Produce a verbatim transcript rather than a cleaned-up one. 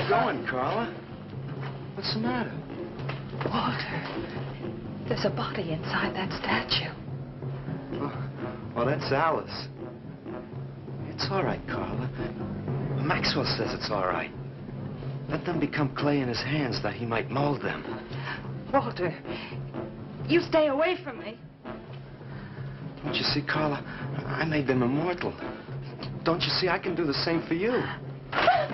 going, Carla? What's the matter? Walter, there's a body inside that statue. Oh, well, that's Alice. It's all right, Carla. Maxwell says it's all right. Let them become clay in his hands that he might mold them. Walter, you stay away from me. Don't you see, Carla? I made them immortal. Don't you see I can do the same for you?